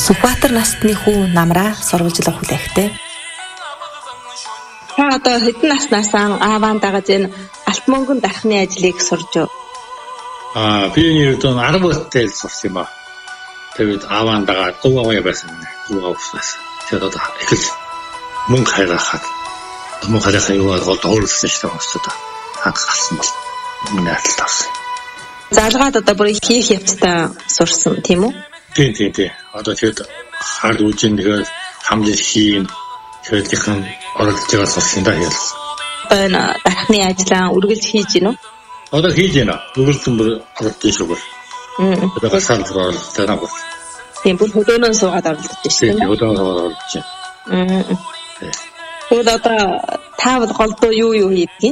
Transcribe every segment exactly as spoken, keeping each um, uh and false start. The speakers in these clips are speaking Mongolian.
Сүхбаатар насны хүү намраа сурвалжлах хүлээхтэй. Та одоо хэдэн наснаас ааваан дагаж энэ алт мөнгөн дарахны ажлыг сурж юу? Аа, би нэг дан арав настай сурсан юм аа. Тэгээд ааваан дагаад гуваа байсан. Гуваа уусаас. Тэгээд одоо их мөнгө хайрахад мөнгө хайрах юу бол доорсон шүү дээ өстөд. Хангасан бол миний атал тавсан. Залгаад одоо бүр хийх явцтай сурсан тийм үү? Тийм тийм тийм. Одоо тэгээд хард үжин тэгээд хамлж хийн тэгээд ихэн оролцож байгаа сурсан даа яа. Одоо энэ дарахны ажлаа үргэлж хийж гинөө? Одоо хийж байна. Үргэлжлэн бүр оролцож шүүгэр. Мм. Одоо гасаал оролцож байгаа бол. Тийм бүр хөдөөнөө суугаад оролцож шүү дээ. Тийм хөдөөнөө оролцож байна. Мм. Тэгээд одоо та бол голдуу юу юу хийдэг юм?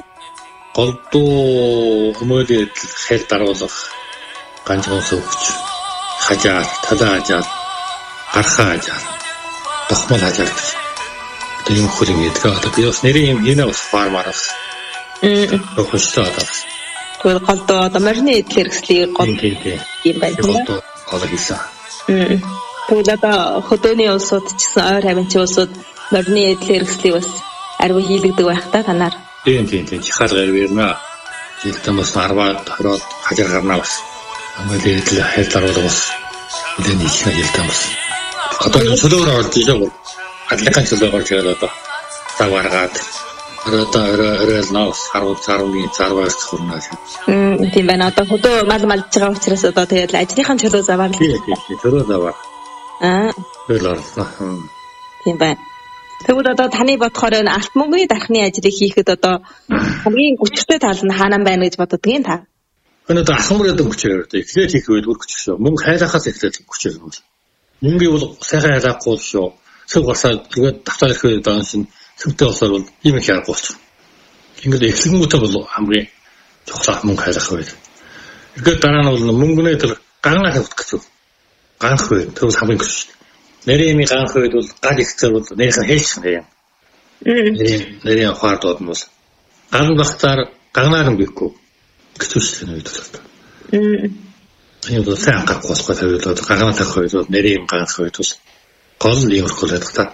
Голдуу хүмүүдэд хэл даруулах ганцхан сөвч хажаад талаажаад гархаа хажаад тохмол хажаад тийм хөрөнгө гэдэг. Одоо би бас нэрийн юм хийнэ бас фармараас. Мм. Хөөстэй одоо. Тэгээд голдуу одоо морины эдл хэрэгслийг гол юм байна. Голдуу одоо хийсэн. Мм. Тэгээд одоо хөдөөний улсууд ч гэсэн ойр хавьчийн улсууд морины эдл хэрэгслийг бас арвуу хийлэгдэг байх та танаар. Тийм тийм тийм чихаар гэрвэрнэ. Жилдээ бас арваад хороод хажаар гарнаа бас. Амгалээ эдл хэл даруулах бас үлэн хийх хэлтэй бас. Одоо чөлөөр орж ирээ. Адлахын чөлөөр тэгээд одоо заваргаад одоо орол наус харуул цаарууны цаарваас хурнаа. Мм тийм байна. Одоо хөдөө мал малж байгаа учраас одоо тэгээд ажлынхаа чөлөө заваар. Тийм тийм чөлөө заваар. Аа. Болоо. Тийм байна. Тэгвэл одоо таны бодохоор энэ алт мөнгөний дарахны ажлыг хийхэд одоо хамгийн хүчтэй тал нь хаана байна гэж боддог юм та? Энэ одоо ахмар гэдэг хүчээр одоо эхлээд хийх үед бүр хүчтэй. Мөнгө хайлахаас эхлээд хүчээр юм. Мөнгө бол сайхан хайлахгүй л шүү. Цэг басаад тэгээд давтаа ирэхэд даанш нь цэгтэй болсоор бол ийм их арга болчих. Ингээд эхлэнгүүтээ бол хамгийн чухал мөнгө хайлах үед. Ингээд дараа нь бол мөнгөнээ тэр гангаа тавьчих гэсэн. Ганах үед тэр бол хамгийн хүчтэй. Нэрийн ганх үед бол гал ихцэр бол нэрийн хэлсэн юм. Нэрийн нэрийн хаардууд нь бол гал багтаар ганаар нь бихгүй гэвч үед бол. Энэ бол сайн анхаарах болохгүй тавиулаа ганаа тавих үед бол нэрийн ганх үед бол гол нь юм хөлөөд та.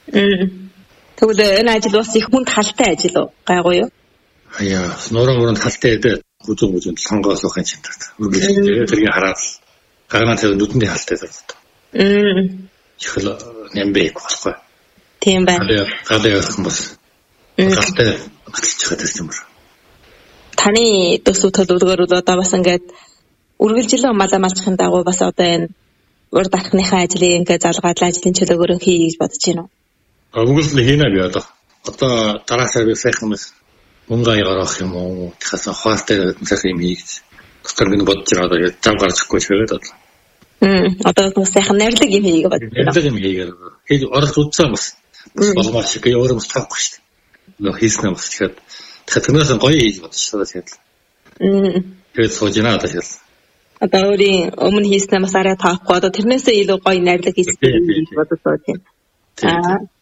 Тэгвэл энэ ажил бас их хүнд халтай ажил уу? Гайгүй юу? Аяа, нуруу мөрөнд халтай дээр хүзүүн хүзүүн сонгоос ухаан чимтэй. Үргэлжлээд тэрийг хараад ганаа тавих нүдэндээ халтай даа. Мм. Ихэл нэмбэг болохгүй. Тийм байна. Гадаа явах юм бас. Галтай баталж чаддаг юм байна. Таны төсөв төлөвлөгөөр одоо бас ингээд үргэлжлэн малаа малчхын дагуу бас одоо энэ урд дарахныхаа ажлыг ингээд залгаад ажлын чөлөөгөөр хий гэж бодож байна уу? Үргэлжлэн хийнэ би одоо. Одоо дараасаа би сайхан мэс мөнгө аягаар авах юм уу? Тэхээс хаваартай сайхан юм хийж. Доктор минь бодож байгаа одоо зам гарчихгүй шигээд одоо. Мм одоо бас сайхан нэрлэг юм хийгээ бодож байна. Нэрлэг юм хийгээд хийж орж үзсэн бас. Болмоо шиг өөр юм тахгүй шүү дээ. Нөө хийснэ бас тэгэхээр тэгэхээр тэрнээс гоё хийж бодож байгаа тэгээд. Мм тэгээд сууж яана одоо тэгэл. Одоо өөрийн өмнө хийснэ бас арай таахгүй одоо тэрнээсээ илүү гоё нэрлэг хийсэн гэж бодож байна. Аа